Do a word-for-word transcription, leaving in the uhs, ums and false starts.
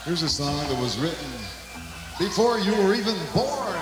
Here's a song that was written before you were even born.